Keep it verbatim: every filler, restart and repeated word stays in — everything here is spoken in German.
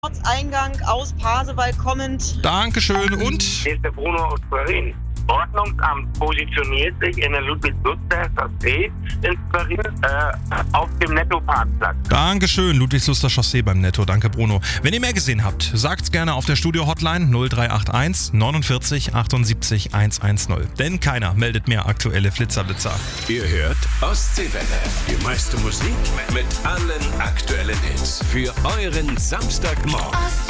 Ortseingang aus Pasewalk kommend. Dankeschön. Und? Hier ist der Bruno aus Schwerin. Ordnungsamt positioniert sich in der Ludwig-Lutzer Chaussee in Schwerin äh, auf dem Netto-Parkplatz. Dankeschön, Ludwig-Lutzer Chaussee beim Netto. Danke, Bruno. Wenn ihr mehr gesehen habt, sagt's gerne auf der Studio-Hotline null drei acht eins neunundvierzig achtundsiebzig hundertzehn. Denn keiner meldet mehr aktuelle Flitzerblitzer. Ihr hört Ostseewelle. Die meiste Musik mit allen aktuellen Hits. Für euren Samstagmorgen.